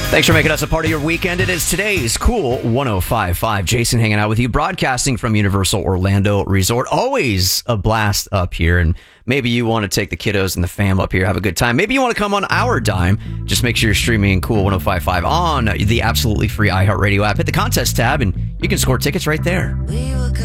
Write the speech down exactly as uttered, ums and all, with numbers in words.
Thanks for making us a part of your weekend. It is today's Cool one oh five point five. Jason hanging out with you, broadcasting from Universal Orlando Resort. Always a blast up here. And maybe you want to take the kiddos and the fam up here, have a good time. Maybe you want to come on our dime. Just make sure you're streaming Cool one oh five point five on the absolutely free iHeartRadio app. Hit the contest tab and you can score tickets right there.